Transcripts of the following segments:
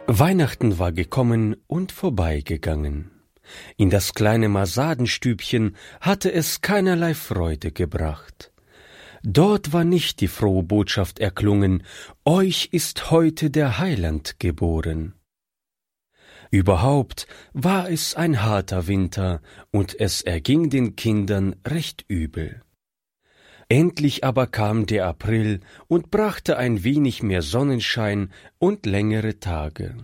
Weihnachten war gekommen und vorbeigegangen. In das kleine Masadenstübchen hatte es keinerlei Freude gebracht. Dort war nicht die frohe Botschaft erklungen: Euch ist heute der Heiland geboren. Überhaupt war es ein harter Winter, und es erging den Kindern recht übel. Endlich aber kam der April und brachte ein wenig mehr Sonnenschein und längere Tage.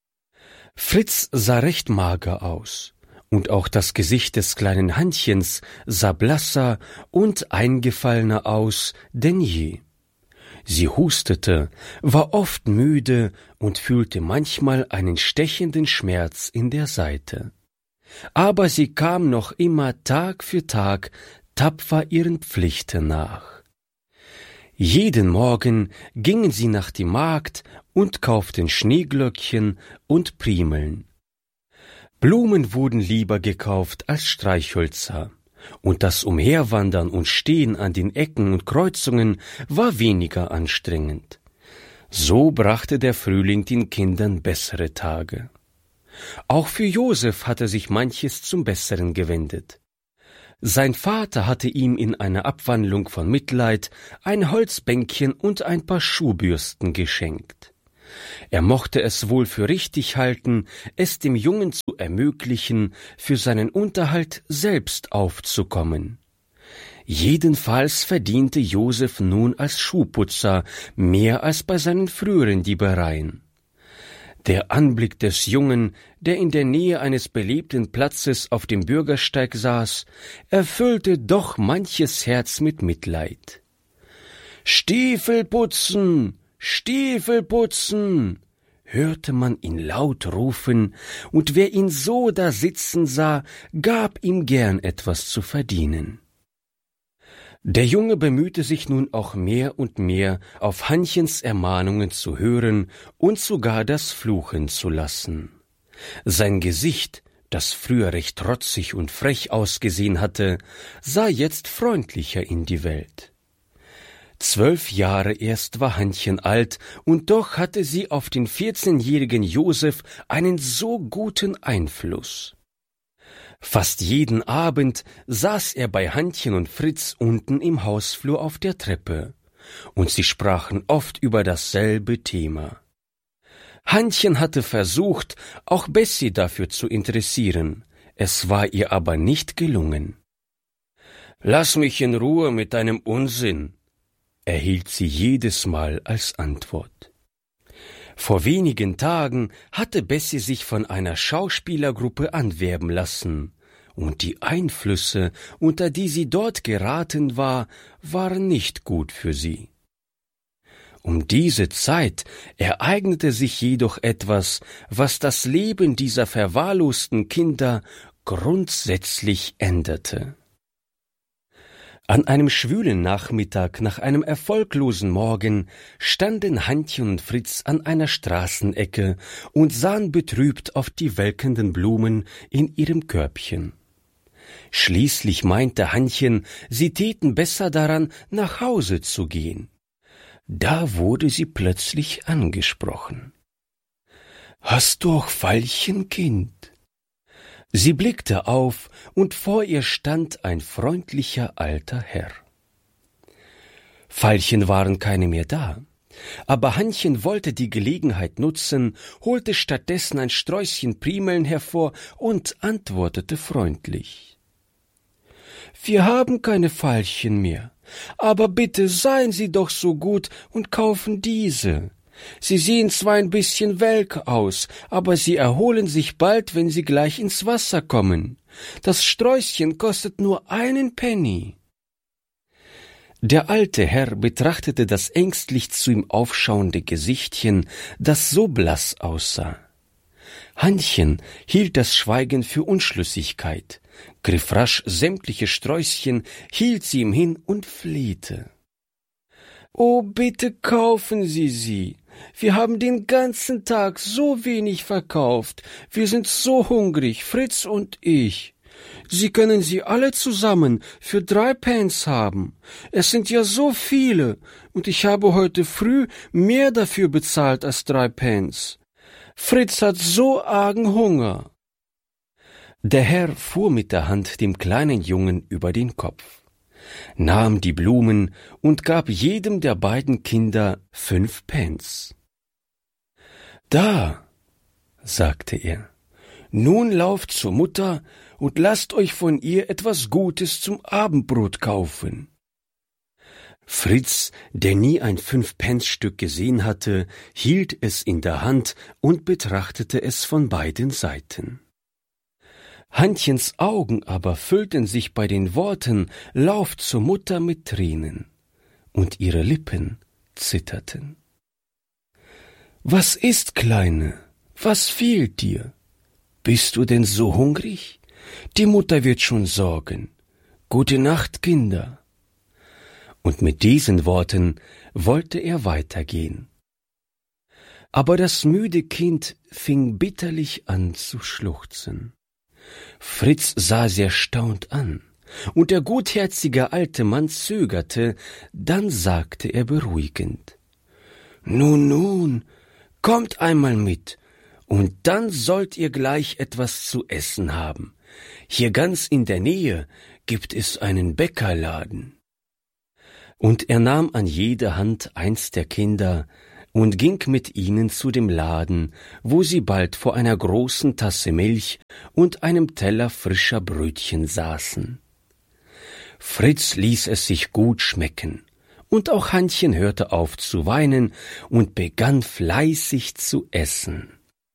Fritz sah recht mager aus, und auch das Gesicht des kleinen Hannchens sah blasser und eingefallener aus denn je. Sie hustete, war oft müde und fühlte manchmal einen stechenden Schmerz in der Seite. Aber sie kam noch immer Tag für Tag tapfer ihren Pflichten nach. Jeden Morgen gingen sie nach die Markt und kauften Schneeglöckchen und Primeln. Blumen wurden lieber gekauft als Streichhölzer, und das Umherwandern und Stehen an den Ecken und Kreuzungen war weniger anstrengend. So brachte der Frühling den Kindern bessere Tage. Auch für Josef hatte sich manches zum Besseren gewendet. Sein Vater hatte ihm in einer Abwandlung von Mitleid ein Holzbänkchen und ein paar Schuhbürsten geschenkt. Er mochte es wohl für richtig halten, es dem Jungen zu ermöglichen, für seinen Unterhalt selbst aufzukommen. Jedenfalls verdiente Josef nun als Schuhputzer mehr als bei seinen früheren Diebereien. Der Anblick des Jungen, der in der Nähe eines belebten Platzes auf dem Bürgersteig saß, erfüllte doch manches Herz mit Mitleid. »Stiefel putzen! Stiefel putzen!« hörte man ihn laut rufen, und wer ihn so da sitzen sah, gab ihm gern etwas zu verdienen. Der Junge bemühte sich nun auch mehr und mehr, auf Hannchens Ermahnungen zu hören und sogar das Fluchen zu lassen. Sein Gesicht, das früher recht trotzig und frech ausgesehen hatte, sah jetzt freundlicher in die Welt. 12 Jahre erst war Hannchen alt, und doch hatte sie auf den 14-jährigen Josef einen so guten Einfluss. Fast jeden Abend saß er bei Hannchen und Fritz unten im Hausflur auf der Treppe, und sie sprachen oft über dasselbe Thema. Hannchen hatte versucht, auch Bessie dafür zu interessieren, es war ihr aber nicht gelungen. »Lass mich in Ruhe mit deinem Unsinn«, erhielt sie jedes Mal als Antwort. Vor wenigen Tagen hatte Bessie sich von einer Schauspielergruppe anwerben lassen, und die Einflüsse, unter die sie dort geraten war, waren nicht gut für sie. Um diese Zeit ereignete sich jedoch etwas, was das Leben dieser verwahrlosten Kinder grundsätzlich änderte. An einem schwülen Nachmittag nach einem erfolglosen Morgen standen Hannchen und Fritz an einer Straßenecke und sahen betrübt auf die welkenden Blumen in ihrem Körbchen. Schließlich meinte Hannchen, sie täten besser daran, nach Hause zu gehen. Da wurde sie plötzlich angesprochen. »Hast du auch Veilchen, Kind?« Sie blickte auf, und vor ihr stand ein freundlicher alter Herr. Veilchen waren keine mehr da, aber Hannchen wollte die Gelegenheit nutzen, holte stattdessen ein Sträußchen Primeln hervor und antwortete freundlich. »Wir haben keine Veilchen mehr, aber bitte seien Sie doch so gut und kaufen diese. Sie sehen zwar ein bisschen welk aus, aber sie erholen sich bald, wenn sie gleich ins Wasser kommen. Das Sträußchen kostet nur 1 Penny. Der alte Herr betrachtete das ängstlich zu ihm aufschauende Gesichtchen, das so blass aussah. Hannchen hielt das Schweigen für Unschlüssigkeit, griff rasch sämtliche Sträußchen, hielt sie ihm hin und flehte. »Oh, bitte kaufen Sie sie! Wir haben den ganzen Tag so wenig verkauft. Wir sind so hungrig, Fritz und ich. Sie können sie alle zusammen für 3 Pence haben. Es sind ja so viele, und ich habe heute früh mehr dafür bezahlt als 3 Pence. Fritz hat so argen Hunger. Der Herr fuhr mit der Hand dem kleinen Jungen über den Kopf, nahm die Blumen und gab jedem der beiden Kinder 5 Pence. »Da«, sagte er, »nun lauft zur Mutter und lasst euch von ihr etwas Gutes zum Abendbrot kaufen.« Fritz, der nie ein 5-Pence-Stück gesehen hatte, hielt es in der Hand und betrachtete es von beiden Seiten. Hannchens Augen aber füllten sich bei den Worten »Lauft zur Mutter« mit Tränen, und ihre Lippen zitterten. »Was ist, Kleine? Was fehlt dir? Bist du denn so hungrig? Die Mutter wird schon sorgen. Gute Nacht, Kinder.« Und mit diesen Worten wollte er weitergehen. Aber das müde Kind fing bitterlich an zu schluchzen. Fritz sah sie erstaunt an, und der gutherzige alte Mann zögerte, dann sagte er beruhigend: »Nun, nun, kommt einmal mit, und dann sollt ihr gleich etwas zu essen haben. Hier ganz in der Nähe gibt es einen Bäckerladen.« Und er nahm an jeder Hand eins der Kinder und ging mit ihnen zu dem Laden, wo sie bald vor einer großen Tasse Milch und einem Teller frischer Brötchen saßen. Fritz ließ es sich gut schmecken, und auch Hannchen hörte auf zu weinen und begann fleißig zu essen.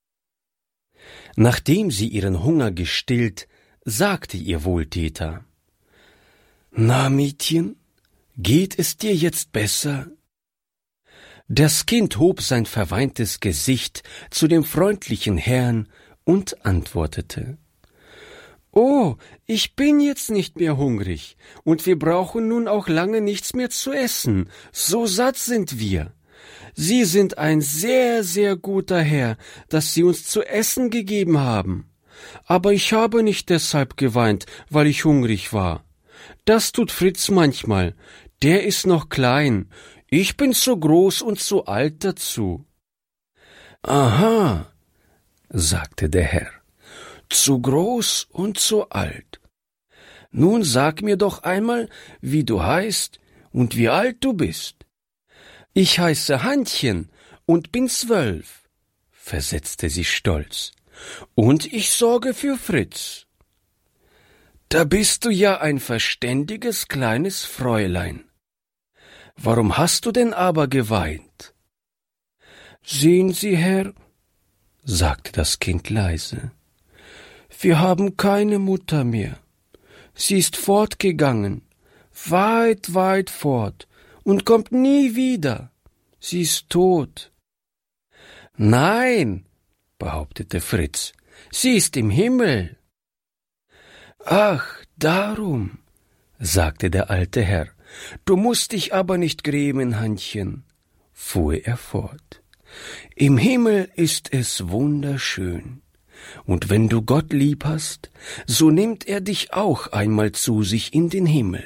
Nachdem sie ihren Hunger gestillt, sagte ihr Wohltäter: »Na, Mädchen, geht es dir jetzt besser?« Das Kind hob sein verweintes Gesicht zu dem freundlichen Herrn und antwortete: »Oh, ich bin jetzt nicht mehr hungrig, und wir brauchen nun auch lange nichts mehr zu essen, so satt sind wir. Sie sind ein sehr, sehr guter Herr, dass Sie uns zu essen gegeben haben. Aber ich habe nicht deshalb geweint, weil ich hungrig war. Das tut Fritz manchmal, der ist noch klein, ich bin zu groß und zu alt dazu.« »Aha«, sagte der Herr, »zu groß und zu alt. Nun sag mir doch einmal, wie du heißt und wie alt du bist.« »Ich heiße Hannchen und bin 12«, versetzte sie stolz, »und ich sorge für Fritz.« »Da bist du ja ein verständiges kleines Fräulein. Warum hast du denn aber geweint?« »Sehen Sie, Herr«, sagte das Kind leise, »wir haben keine Mutter mehr. Sie ist fortgegangen, weit, weit fort, und kommt nie wieder. Sie ist tot.« »Nein«, behauptete Fritz, »sie ist im Himmel.« »Ach, darum«, sagte der alte Herr, »du musst dich aber nicht grämen, Hannchen«, fuhr er fort. »Im Himmel ist es wunderschön, und wenn du Gott lieb hast, so nimmt er dich auch einmal zu sich in den Himmel.«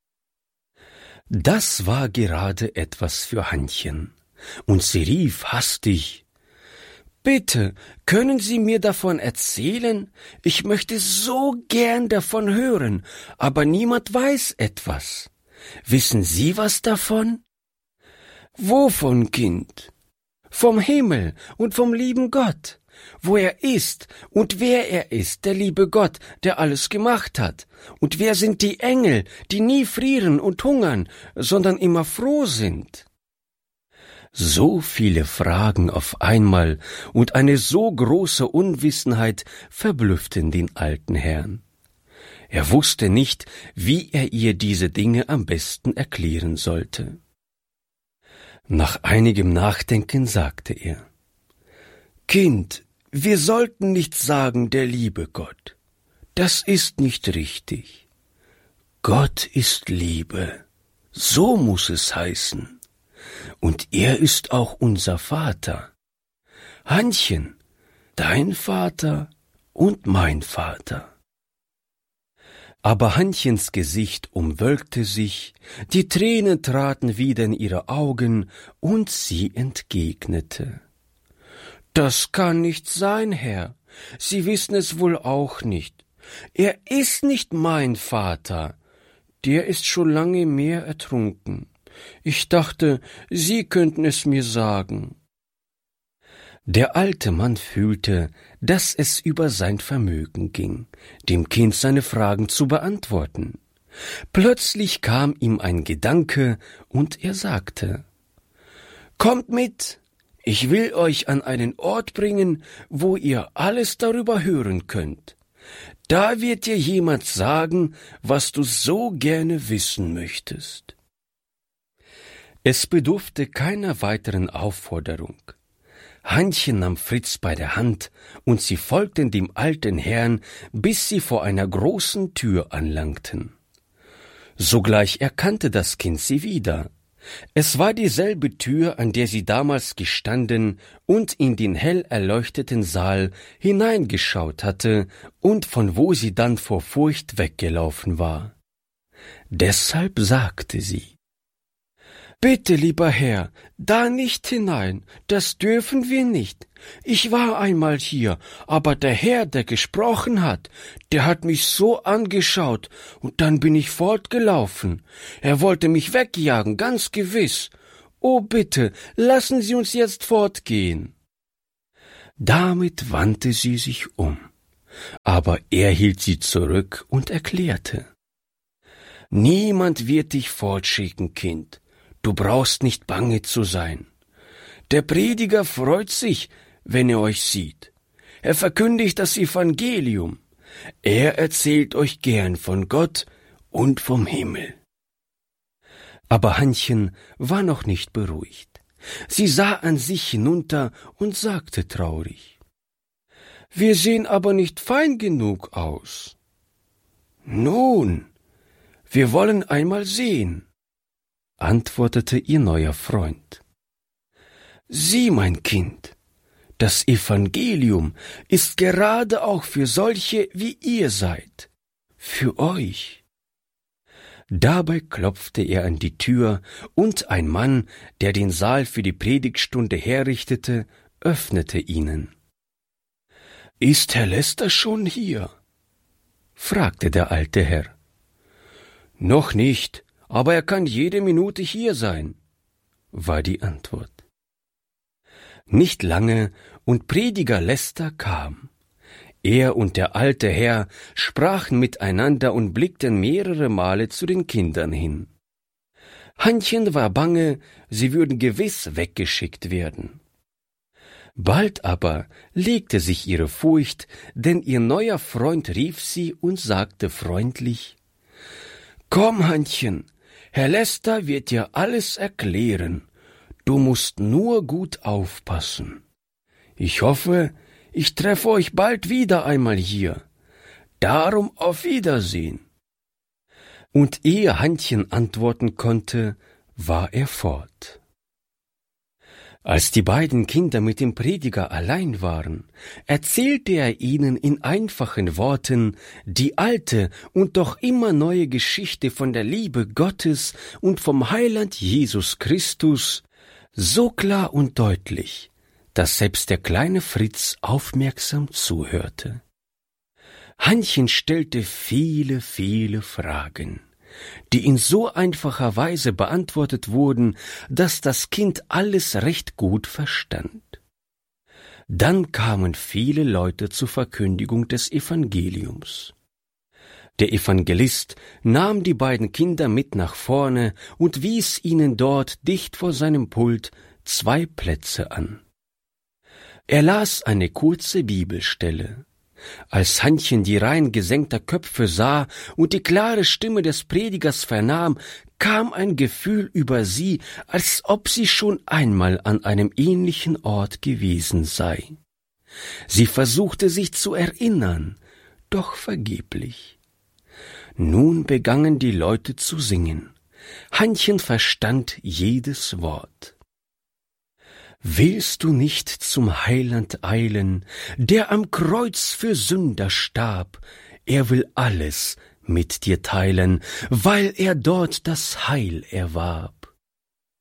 Das war gerade etwas für Hannchen, und sie rief hastig: »Bitte, können Sie mir davon erzählen? Ich möchte so gern davon hören, aber niemand weiß etwas. Wissen Sie was davon?« »Wovon, Kind?« »Vom Himmel und vom lieben Gott, wo er ist und wer er ist, der liebe Gott, der alles gemacht hat. Und wer sind die Engel, die nie frieren und hungern, sondern immer froh sind?« So viele Fragen auf einmal und eine so große Unwissenheit verblüfften den alten Herrn. Er wusste nicht, wie er ihr diese Dinge am besten erklären sollte. Nach einigem Nachdenken sagte er: »Kind, wir sollten nicht sagen, der liebe Gott. Das ist nicht richtig. Gott ist Liebe, so muss es heißen. Und er ist auch unser Vater. Hannchen, dein Vater und mein Vater.« Aber Hannchens Gesicht umwölkte sich, die Tränen traten wieder in ihre Augen, und sie entgegnete: »Das kann nicht sein, Herr. Sie wissen es wohl auch nicht. Er ist nicht mein Vater. Der ist schon lange im Meer ertrunken. Ich dachte, Sie könnten es mir sagen.« Der alte Mann fühlte, dass es über sein Vermögen ging, dem Kind seine Fragen zu beantworten. Plötzlich kam ihm ein Gedanke, und er sagte: »Kommt mit, ich will euch an einen Ort bringen, wo ihr alles darüber hören könnt. Da wird dir jemand sagen, was du so gerne wissen möchtest.« Es bedurfte keiner weiteren Aufforderung. Hannchen nahm Fritz bei der Hand, und sie folgten dem alten Herrn, bis sie vor einer großen Tür anlangten. Sogleich erkannte das Kind sie wieder. Es war dieselbe Tür, an der sie damals gestanden und in den hell erleuchteten Saal hineingeschaut hatte und von wo sie dann vor Furcht weggelaufen war. Deshalb sagte sie: »Bitte, lieber Herr, da nicht hinein, das dürfen wir nicht. Ich war einmal hier, aber der Herr, der gesprochen hat, der hat mich so angeschaut, und dann bin ich fortgelaufen. Er wollte mich wegjagen, ganz gewiss. Oh, bitte, lassen Sie uns jetzt fortgehen.« Damit wandte sie sich um, aber er hielt sie zurück und erklärte: »Niemand wird dich fortschicken, Kind. Du brauchst nicht bange zu sein. Der Prediger freut sich, wenn er euch sieht. Er verkündigt das Evangelium. Er erzählt euch gern von Gott und vom Himmel.« Aber Hannchen war noch nicht beruhigt. Sie sah an sich hinunter und sagte traurig: »Wir sehen aber nicht fein genug aus.« »Nun, wir wollen einmal sehen«, antwortete ihr neuer Freund. »Sieh, mein Kind, das Evangelium ist gerade auch für solche, wie ihr seid, für euch.« Dabei klopfte er an die Tür, und ein Mann, der den Saal für die Predigtstunde herrichtete, öffnete ihnen. »Ist Herr Lester schon hier?« fragte der alte Herr. »Noch nicht, aber er kann jede Minute hier sein«, war die Antwort. Nicht lange, und Prediger Lester kam. Er und der alte Herr sprachen miteinander und blickten mehrere Male zu den Kindern hin. Hannchen war bange, sie würden gewiss weggeschickt werden. Bald aber legte sich ihre Furcht, denn ihr neuer Freund rief sie und sagte freundlich: »Komm, Hannchen, Herr Lester wird dir alles erklären. Du musst nur gut aufpassen. Ich hoffe, ich treffe euch bald wieder einmal hier. Darum auf Wiedersehen.« Und ehe Hannchen antworten konnte, war er fort. Als die beiden Kinder mit dem Prediger allein waren, erzählte er ihnen in einfachen Worten die alte und doch immer neue Geschichte von der Liebe Gottes und vom Heiland Jesus Christus, so klar und deutlich, dass selbst der kleine Fritz aufmerksam zuhörte. Hannchen stellte viele, viele Fragen, die in so einfacher Weise beantwortet wurden, dass das Kind alles recht gut verstand. Dann kamen viele Leute zur Verkündigung des Evangeliums. Der Evangelist nahm die beiden Kinder mit nach vorne und wies ihnen dort dicht vor seinem Pult 2 Plätze an. Er las eine kurze Bibelstelle. Als Hannchen die Reihen gesenkter Köpfe sah und die klare Stimme des Predigers vernahm, kam ein Gefühl über sie, als ob sie schon einmal an einem ähnlichen Ort gewesen sei. Sie versuchte sich zu erinnern, doch vergeblich. Nun begannen die Leute zu singen. Hannchen verstand jedes Wort. »Willst du nicht zum Heiland eilen, der am Kreuz für Sünder starb? Er will alles mit dir teilen, weil er dort das Heil erwarb.«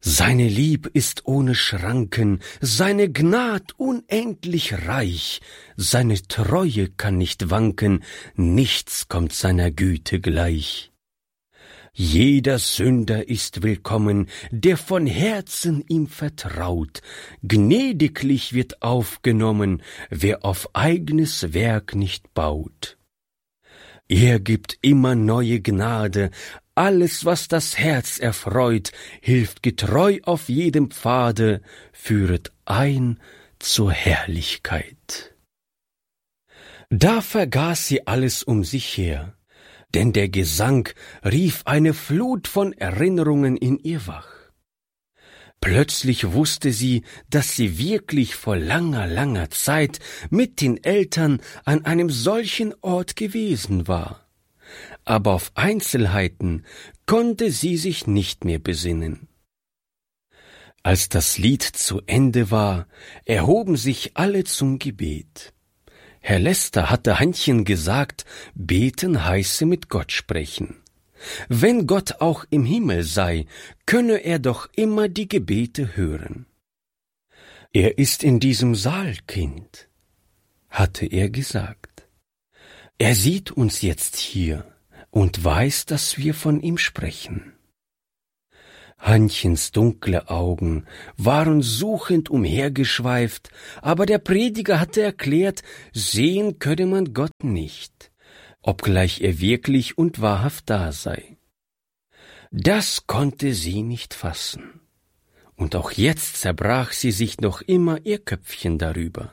Seine Lieb ist ohne Schranken, seine Gnad unendlich reich, seine Treue kann nicht wanken, nichts kommt seiner Güte gleich. Jeder Sünder ist willkommen, der von Herzen ihm vertraut, gnädiglich wird aufgenommen, wer auf eigenes Werk nicht baut. Er gibt immer neue Gnade, alles, was das Herz erfreut, hilft getreu auf jedem Pfade, führet ein zur Herrlichkeit. Da vergaß sie alles um sich her, denn der Gesang rief eine Flut von Erinnerungen in ihr wach. Plötzlich wusste sie, dass sie wirklich vor langer, langer Zeit mit den Eltern an einem solchen Ort gewesen war. Aber auf Einzelheiten konnte sie sich nicht mehr besinnen. Als das Lied zu Ende war, erhoben sich alle zum Gebet. Herr Lester hatte Hannchen gesagt, beten heiße mit Gott sprechen. Wenn Gott auch im Himmel sei, könne er doch immer die Gebete hören. Er ist in diesem Saal, Kind, hatte er gesagt. Er sieht uns jetzt hier und weiß, dass wir von ihm sprechen. Hannchens dunkle Augen waren suchend umhergeschweift, aber der Prediger hatte erklärt, sehen könne man Gott nicht, obgleich er wirklich und wahrhaft da sei. Das konnte sie nicht fassen, und auch jetzt zerbrach sie sich noch immer ihr Köpfchen darüber.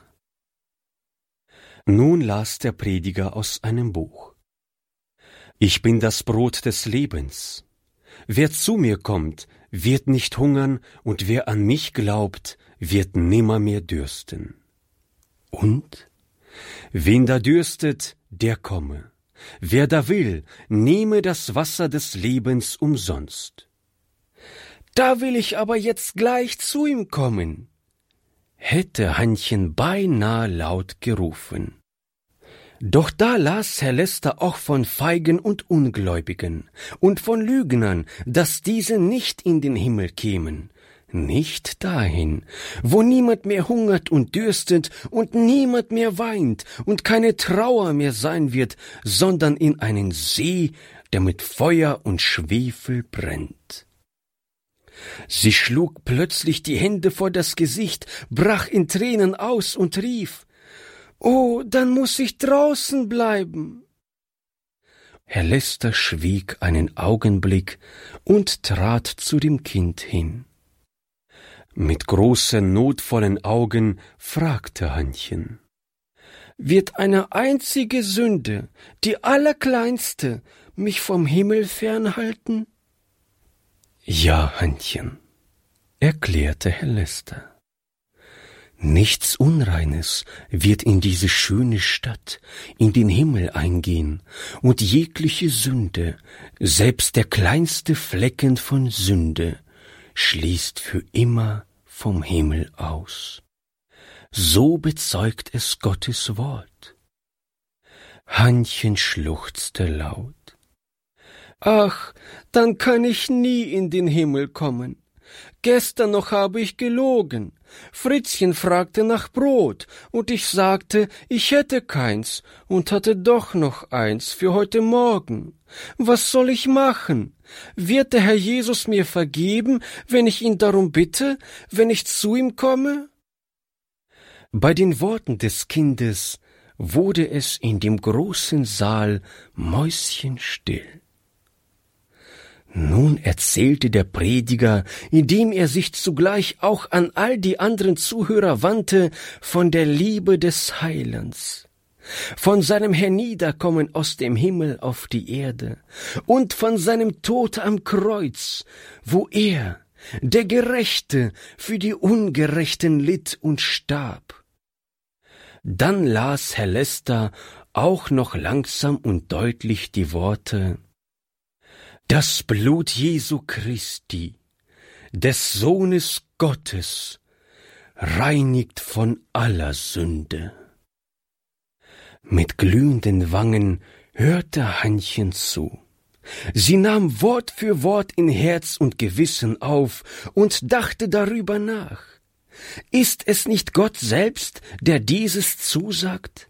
Nun las der Prediger aus einem Buch. Ich bin das Brot des Lebens. Wer zu mir kommt, wird nicht hungern, und wer an mich glaubt, wird nimmermehr dürsten. Und? Wen da dürstet, der komme. Wer da will, nehme das Wasser des Lebens umsonst. Da will ich aber jetzt gleich zu ihm kommen, hätte Hannchen beinahe laut gerufen. Doch da las Herr Lester auch von Feigen und Ungläubigen und von Lügnern, dass diese nicht in den Himmel kämen, nicht dahin, wo niemand mehr hungert und dürstet und niemand mehr weint und keine Trauer mehr sein wird, sondern in einen See, der mit Feuer und Schwefel brennt. Sie schlug plötzlich die Hände vor das Gesicht, brach in Tränen aus und rief: »Oh, dann muß ich draußen bleiben.« Herr Lester schwieg einen Augenblick und trat zu dem Kind hin. Mit großen, notvollen Augen fragte Hannchen: »Wird eine einzige Sünde, die allerkleinste, mich vom Himmel fernhalten?« »Ja, Hannchen«, erklärte Herr Lester. »Nichts Unreines wird in diese schöne Stadt, in den Himmel eingehen, und jegliche Sünde, selbst der kleinste Flecken von Sünde, schließt für immer vom Himmel aus. So bezeugt es Gottes Wort.« Hannchen schluchzte laut. »Ach, dann kann ich nie in den Himmel kommen. Gestern noch habe ich gelogen. Fritzchen fragte nach Brot, und ich sagte, ich hätte keins und hatte doch noch eins für heute Morgen. Was soll ich machen? Wird der Herr Jesus mir vergeben, wenn ich ihn darum bitte, wenn ich zu ihm komme?« Bei den Worten des Kindes wurde es in dem großen Saal mäuschenstill. Nun erzählte der Prediger, indem er sich zugleich auch an all die anderen Zuhörer wandte, von der Liebe des Heilands, von seinem Herniederkommen aus dem Himmel auf die Erde und von seinem Tod am Kreuz, wo er, der Gerechte, für die Ungerechten litt und starb. Dann las Herr Lester auch noch langsam und deutlich die Worte: »Das Blut Jesu Christi, des Sohnes Gottes, reinigt von aller Sünde.« Mit glühenden Wangen hörte Hannchen zu. Sie nahm Wort für Wort in Herz und Gewissen auf und dachte darüber nach. Ist es nicht Gott selbst, der dieses zusagt?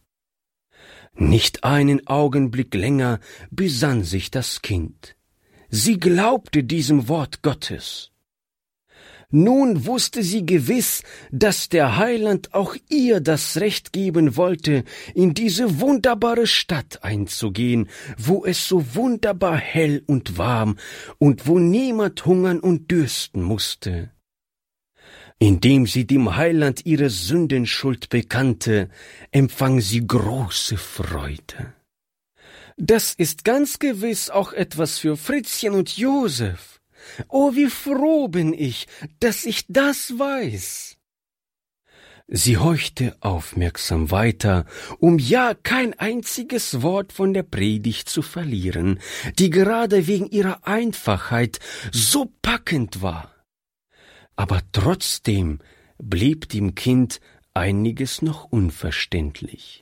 Nicht einen Augenblick länger besann sich das Kind. Sie glaubte diesem Wort Gottes. Nun wusste sie gewiss, dass der Heiland auch ihr das Recht geben wollte, in diese wunderbare Stadt einzugehen, wo es so wunderbar hell und warm und wo niemand hungern und dürsten musste. Indem sie dem Heiland ihre Sündenschuld bekannte, empfang sie große Freude. Das ist ganz gewiss auch etwas für Fritzchen und Josef. Oh, wie froh bin ich, dass ich das weiß. Sie horchte aufmerksam weiter, um ja kein einziges Wort von der Predigt zu verlieren, die gerade wegen ihrer Einfachheit so packend war. Aber trotzdem blieb dem Kind einiges noch unverständlich.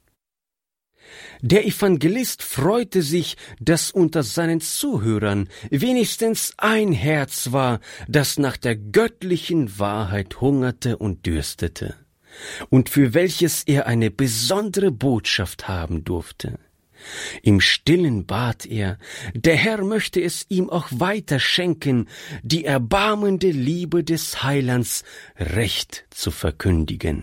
Der Evangelist freute sich, dass unter seinen Zuhörern wenigstens ein Herz war, das nach der göttlichen Wahrheit hungerte und dürstete, und für welches er eine besondere Botschaft haben durfte. Im Stillen bat er, der Herr möchte es ihm auch weiter schenken, die erbarmende Liebe des Heilands recht zu verkündigen.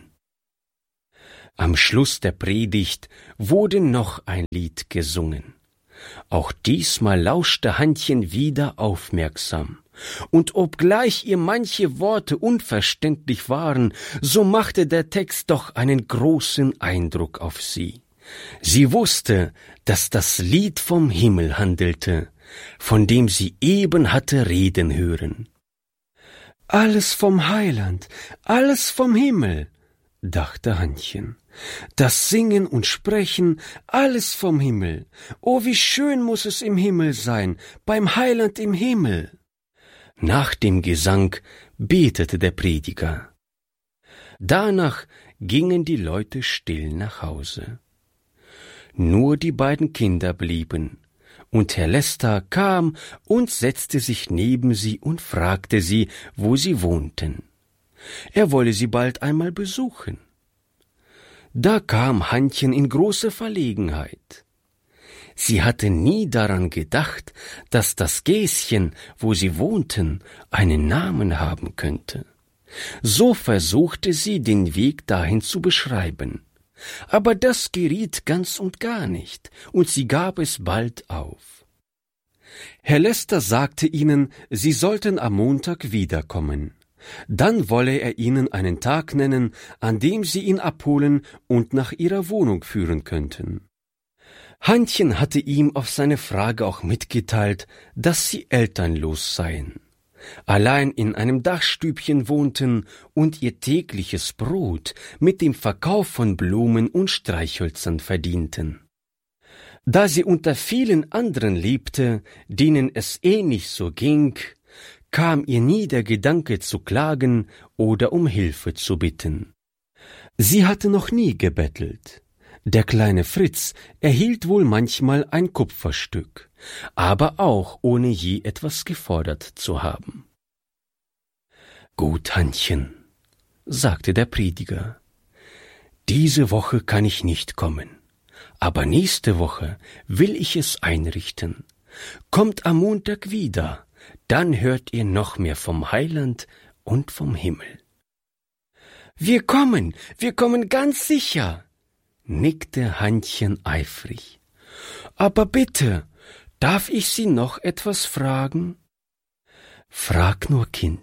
Am Schluss der Predigt wurde noch ein Lied gesungen. Auch diesmal lauschte Hannchen wieder aufmerksam. Und obgleich ihr manche Worte unverständlich waren, so machte der Text doch einen großen Eindruck auf sie. Sie wusste, dass das Lied vom Himmel handelte, von dem sie eben hatte reden hören. Alles vom Heiland, alles vom Himmel, dachte Hannchen. Das Singen und Sprechen, alles vom Himmel. Oh, wie schön muß es im Himmel sein, beim Heiland im Himmel. Nach dem Gesang betete der Prediger. Danach gingen die Leute still nach Hause. Nur die beiden Kinder blieben, und Herr Lester kam und setzte sich neben sie und fragte sie, wo sie wohnten. Er wolle sie bald einmal besuchen. Da kam Hannchen in große Verlegenheit. Sie hatte nie daran gedacht, dass das Gäschen, wo sie wohnten, einen Namen haben könnte. So versuchte sie, den Weg dahin zu beschreiben. Aber das geriet ganz und gar nicht, und sie gab es bald auf. Herr Lester sagte ihnen, sie sollten am Montag wiederkommen. Dann wolle er ihnen einen Tag nennen, an dem sie ihn abholen und nach ihrer Wohnung führen könnten. Hannchen hatte ihm auf seine Frage auch mitgeteilt, dass sie elternlos seien, allein in einem Dachstübchen wohnten und ihr tägliches Brot mit dem Verkauf von Blumen und Streichhölzern verdienten. Da sie unter vielen anderen lebte, denen es ähnlich so ging, kam ihr nie der Gedanke zu klagen oder um Hilfe zu bitten. Sie hatte noch nie gebettelt. Der kleine Fritz erhielt wohl manchmal ein Kupferstück, aber auch ohne je etwas gefordert zu haben. »Gut, Hannchen«, sagte der Prediger, »diese Woche kann ich nicht kommen, aber nächste Woche will ich es einrichten. Kommt am Montag wieder, dann hört ihr noch mehr vom Heiland und vom Himmel.« Wir kommen ganz sicher«, nickte Hannchen eifrig. »Aber bitte, darf ich Sie noch etwas fragen?« »Frag nur, Kind.«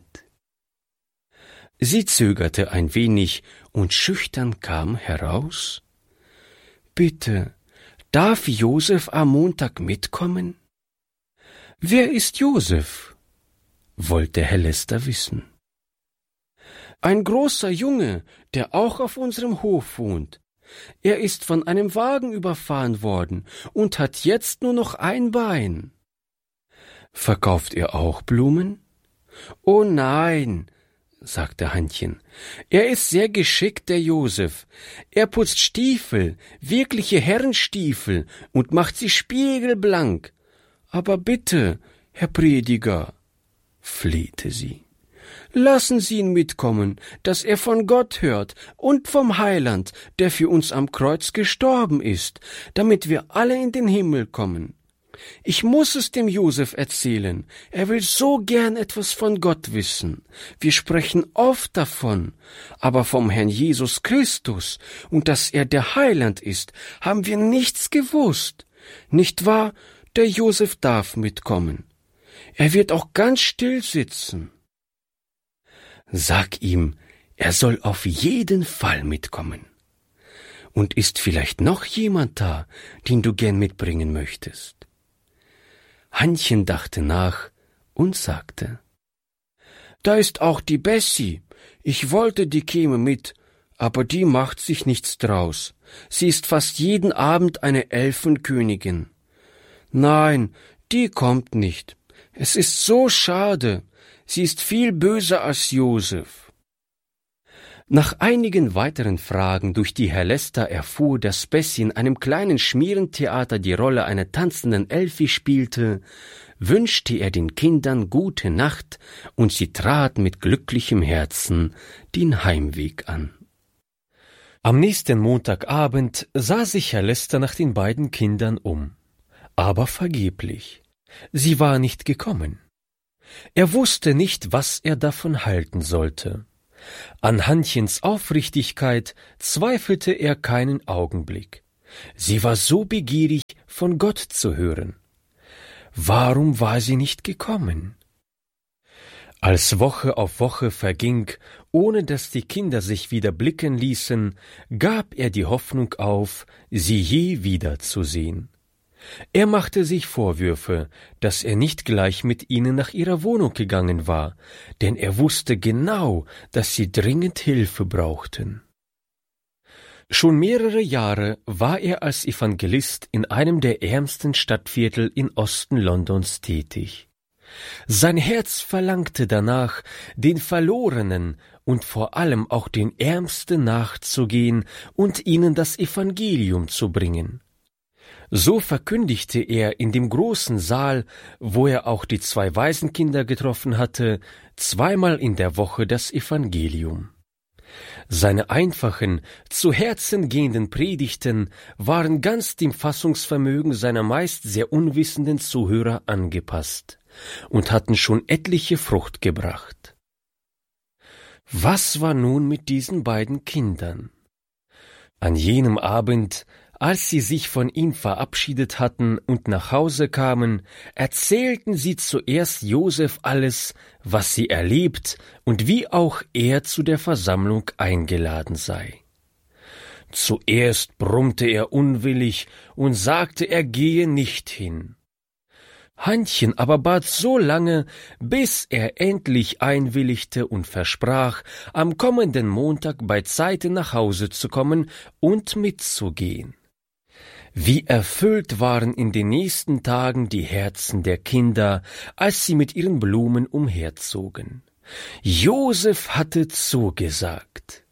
Sie zögerte ein wenig und schüchtern kam heraus. »Bitte, darf Josef am Montag mitkommen?« »Wer ist Josef?« wollte Herr Lester wissen. »Ein großer Junge, der auch auf unserem Hof wohnt. Er ist von einem Wagen überfahren worden und hat jetzt nur noch ein Bein.« »Verkauft er auch Blumen?« »Oh nein«, sagte Hannchen, »er ist sehr geschickt, der Josef. Er putzt Stiefel, wirkliche Herrenstiefel, und macht sie spiegelblank. Aber bitte, Herr Prediger«, flehte sie, »lassen Sie ihn mitkommen, dass er von Gott hört und vom Heiland, der für uns am Kreuz gestorben ist, damit wir alle in den Himmel kommen. Ich muss es dem Josef erzählen. Er will so gern etwas von Gott wissen. Wir sprechen oft davon, aber vom Herrn Jesus Christus und dass er der Heiland ist, haben wir nichts gewusst. Nicht wahr? Der Josef darf mitkommen. Er wird auch ganz still sitzen.« »Sag ihm, er soll auf jeden Fall mitkommen. Und ist vielleicht noch jemand da, den du gern mitbringen möchtest?« Hannchen dachte nach und sagte, »Da ist auch die Bessie. Ich wollte, die käme mit, aber die macht sich nichts draus. Sie ist fast jeden Abend eine Elfenkönigin. Nein, die kommt nicht. Es ist so schade. Sie ist viel böser als Josef.« Nach einigen weiteren Fragen, durch die Herr Lester erfuhr, dass Bessie in einem kleinen Schmierentheater die Rolle einer tanzenden Elfi spielte, wünschte er den Kindern gute Nacht und sie traten mit glücklichem Herzen den Heimweg an. Am nächsten Montagabend sah sich Herr Lester nach den beiden Kindern um, aber vergeblich. Sie war nicht gekommen. Er wusste nicht, was er davon halten sollte. An Hannchens Aufrichtigkeit zweifelte er keinen Augenblick. Sie war so begierig, von Gott zu hören. Warum war sie nicht gekommen? Als Woche auf Woche verging, ohne dass die Kinder sich wieder blicken ließen, gab er die Hoffnung auf, sie je wiederzusehen. Er machte sich Vorwürfe, dass er nicht gleich mit ihnen nach ihrer Wohnung gegangen war, denn er wusste genau, dass sie dringend Hilfe brauchten. Schon mehrere Jahre war er als Evangelist in einem der ärmsten Stadtviertel im Osten Londons tätig. Sein Herz verlangte danach, den Verlorenen und vor allem auch den Ärmsten nachzugehen und ihnen das Evangelium zu bringen. So verkündigte er in dem großen Saal, wo er auch die 2 Waisenkinder getroffen hatte, 2-mal in der Woche das Evangelium. Seine einfachen, zu Herzen gehenden Predigten waren ganz dem Fassungsvermögen seiner meist sehr unwissenden Zuhörer angepasst und hatten schon etliche Frucht gebracht. Was war nun mit diesen beiden Kindern? An jenem Abend, als sie sich von ihm verabschiedet hatten und nach Hause kamen, erzählten sie zuerst Josef alles, was sie erlebt und wie auch er zu der Versammlung eingeladen sei. Zuerst brummte er unwillig und sagte, er gehe nicht hin. Hannchen aber bat so lange, bis er endlich einwilligte und versprach, am kommenden Montag beizeiten nach Hause zu kommen und mitzugehen. Wie erfüllt waren in den nächsten Tagen die Herzen der Kinder, als sie mit ihren Blumen umherzogen. Josef hatte zugesagt.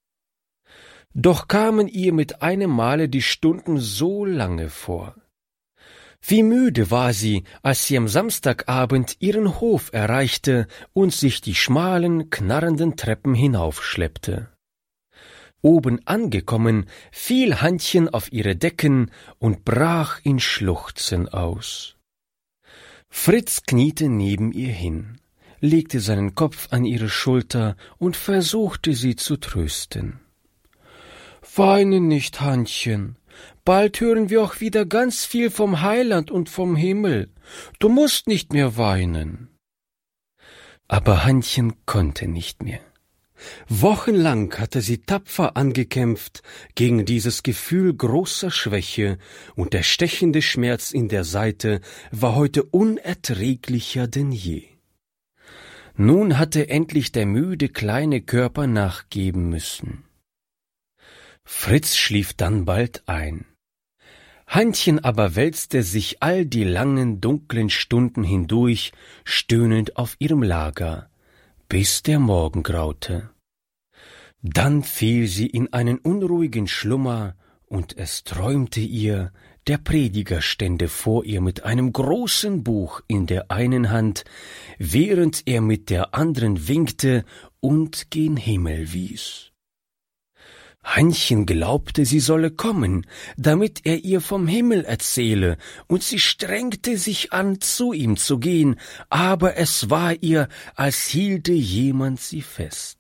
Doch kamen ihr mit einem Male die Stunden so lange vor. Wie müde war sie, als sie am Samstagabend ihren Hof erreichte und sich die schmalen, knarrenden Treppen hinaufschleppte. Oben angekommen, fiel Hannchen auf ihre Decken und brach in Schluchzen aus. Fritz kniete neben ihr hin, legte seinen Kopf an ihre Schulter und versuchte sie zu trösten. »Weine nicht, Hannchen, bald hören wir auch wieder ganz viel vom Heiland und vom Himmel. Du musst nicht mehr weinen.« Aber Hannchen konnte nicht mehr. Wochenlang hatte sie tapfer angekämpft gegen dieses Gefühl großer Schwäche, und der stechende Schmerz in der Seite war heute unerträglicher denn je. Nun hatte endlich der müde kleine Körper nachgeben müssen. Fritz schlief dann bald ein. Hannchen aber wälzte sich all die langen, dunklen Stunden hindurch, stöhnend auf ihrem Lager, bis der Morgen graute. Dann fiel sie in einen unruhigen Schlummer, und es träumte ihr, der Prediger stände vor ihr mit einem großen Buch in der einen Hand, während er mit der anderen winkte und gen Himmel wies. Hannchen glaubte, sie solle kommen, damit er ihr vom Himmel erzähle, und sie strengte sich an, zu ihm zu gehen, aber es war ihr, als hielte jemand sie fest.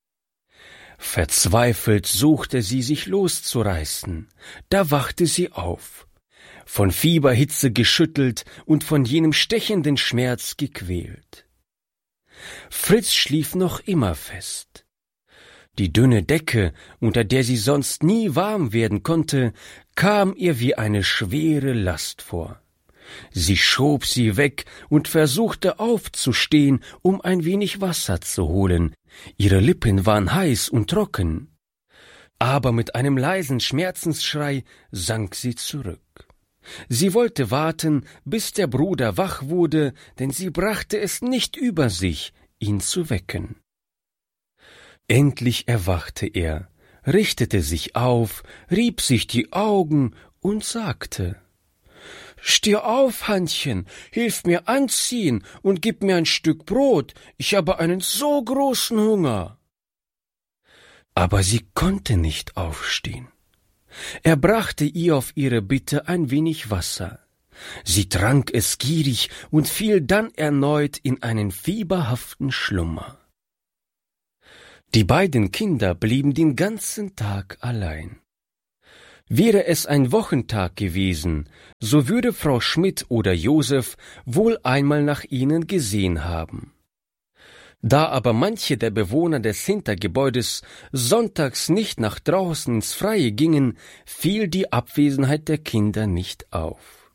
Verzweifelt suchte sie, sich loszureißen, da wachte sie auf, von Fieberhitze geschüttelt und von jenem stechenden Schmerz gequält. Fritz schlief noch immer fest. Die dünne Decke, unter der sie sonst nie warm werden konnte, kam ihr wie eine schwere Last vor. Sie schob sie weg und versuchte aufzustehen, um ein wenig Wasser zu holen. Ihre Lippen waren heiß und trocken. Aber mit einem leisen Schmerzensschrei sank sie zurück. Sie wollte warten, bis der Bruder wach wurde, denn sie brachte es nicht über sich, ihn zu wecken. Endlich erwachte er, richtete sich auf, rieb sich die Augen und sagte: »Steh auf, Hannchen, hilf mir anziehen und gib mir ein Stück Brot, ich habe einen so großen Hunger.« Aber sie konnte nicht aufstehen. Er brachte ihr auf ihre Bitte ein wenig Wasser. Sie trank es gierig und fiel dann erneut in einen fieberhaften Schlummer. Die beiden Kinder blieben den ganzen Tag allein. Wäre es ein Wochentag gewesen, so würde Frau Schmidt oder Josef wohl einmal nach ihnen gesehen haben. Da aber manche der Bewohner des Hintergebäudes sonntags nicht nach draußen ins Freie gingen, fiel die Abwesenheit der Kinder nicht auf.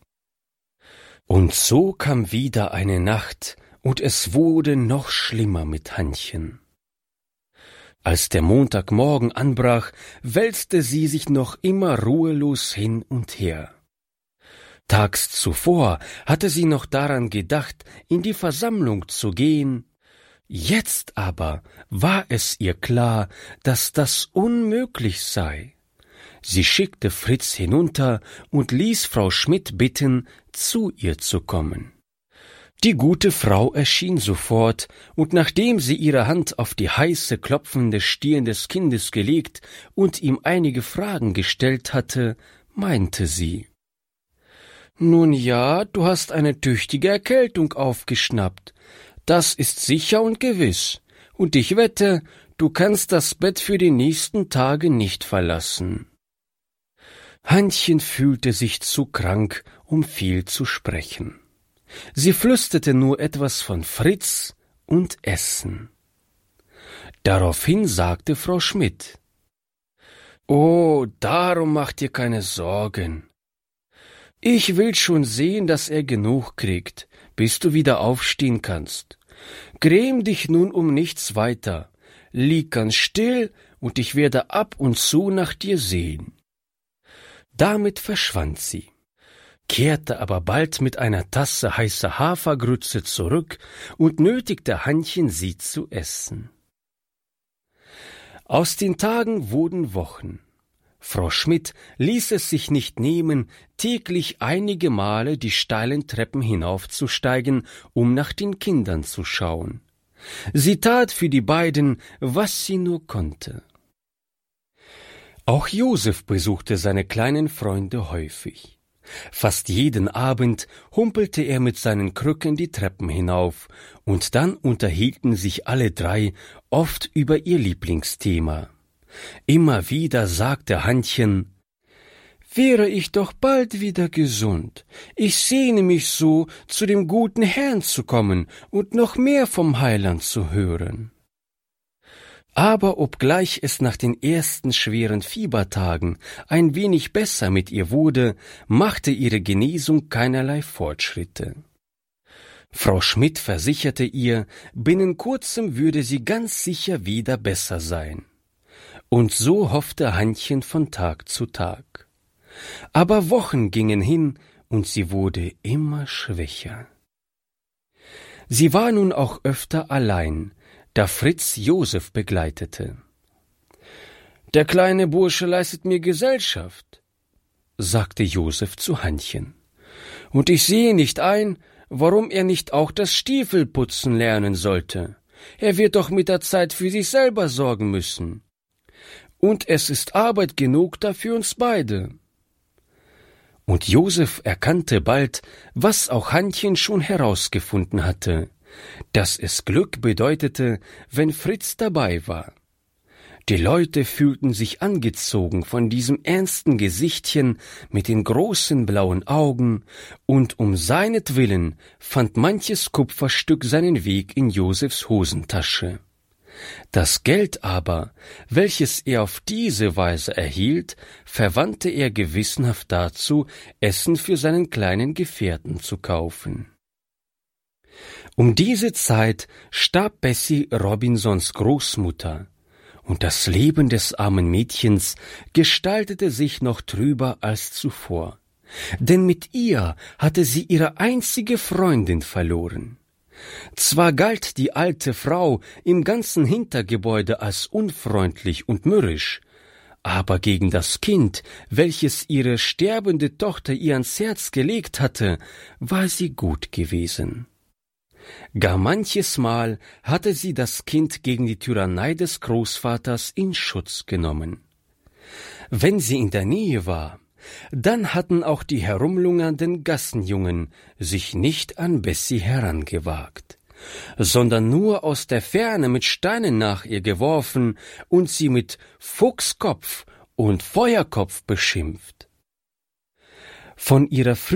Und so kam wieder eine Nacht, und es wurde noch schlimmer mit Hannchen. Als der Montagmorgen anbrach, wälzte sie sich noch immer ruhelos hin und her. Tags zuvor hatte sie noch daran gedacht, in die Versammlung zu gehen. Jetzt aber war es ihr klar, dass das unmöglich sei. Sie schickte Fritz hinunter und ließ Frau Schmidt bitten, zu ihr zu kommen. Die gute Frau erschien sofort, und nachdem sie ihre Hand auf die heiße, klopfende Stirn des Kindes gelegt und ihm einige Fragen gestellt hatte, meinte sie: »Nun ja, du hast eine tüchtige Erkältung aufgeschnappt. Das ist sicher und gewiss, und ich wette, du kannst das Bett für die nächsten Tage nicht verlassen.« Hannchen fühlte sich zu krank, um viel zu sprechen. Sie flüsterte nur etwas von Fritz und Essen. Daraufhin sagte Frau Schmidt: »Oh, darum mach dir keine Sorgen. Ich will schon sehen, dass er genug kriegt, bis du wieder aufstehen kannst. Gräm dich nun um nichts weiter, lieg ganz still, und ich werde ab und zu nach dir sehen.« Damit verschwand sie, kehrte aber bald mit einer Tasse heißer Hafergrütze zurück und nötigte Hannchen, sie zu essen. Aus den Tagen wurden Wochen. Frau Schmidt ließ es sich nicht nehmen, täglich einige Male die steilen Treppen hinaufzusteigen, um nach den Kindern zu schauen. Sie tat für die beiden, was sie nur konnte. Auch Josef besuchte seine kleinen Freunde häufig. Fast jeden Abend humpelte er mit seinen Krücken die Treppen hinauf, und dann unterhielten sich alle drei oft über ihr Lieblingsthema. Immer wieder sagte Hannchen: »Wäre ich doch bald wieder gesund. Ich sehne mich so, zu dem guten Herrn zu kommen und noch mehr vom Heiland zu hören.« Aber obgleich es nach den ersten schweren Fiebertagen ein wenig besser mit ihr wurde, machte ihre Genesung keinerlei Fortschritte. Frau Schmidt versicherte ihr, binnen kurzem würde sie ganz sicher wieder besser sein. Und so hoffte Hannchen von Tag zu Tag. Aber Wochen gingen hin, und sie wurde immer schwächer. Sie war nun auch öfter allein, da Fritz Josef begleitete. »Der kleine Bursche leistet mir Gesellschaft.« sagte Josef zu Hannchen. »Und ich sehe nicht ein, warum er nicht auch das Stiefelputzen lernen sollte. Er wird doch mit der Zeit für sich selber sorgen müssen. Und es ist Arbeit genug da für uns beide.« Und Josef erkannte bald, was auch Hannchen schon herausgefunden hatte, dass es Glück bedeutete, wenn Fritz dabei war. Die Leute fühlten sich angezogen von diesem ernsten Gesichtchen mit den großen blauen Augen, und um seinetwillen fand manches Kupferstück seinen Weg in Josefs Hosentasche. Das Geld aber, welches er auf diese Weise erhielt, verwandte er gewissenhaft dazu, Essen für seinen kleinen Gefährten zu kaufen. Um diese Zeit starb Bessie Robinsons Großmutter, und das Leben des armen Mädchens gestaltete sich noch trüber als zuvor, denn mit ihr hatte sie ihre einzige Freundin verloren. Zwar galt die alte Frau im ganzen Hintergebäude als unfreundlich und mürrisch, aber gegen das Kind, welches ihre sterbende Tochter ihr ans Herz gelegt hatte, war sie gut gewesen. Gar manches Mal hatte sie das Kind gegen die Tyrannei des Großvaters in Schutz genommen. Wenn sie in der Nähe war, dann hatten auch die herumlungernden Gassenjungen sich nicht an Bessie herangewagt, sondern nur aus der Ferne mit Steinen nach ihr geworfen und sie mit Fuchskopf und Feuerkopf beschimpft. Von ihrer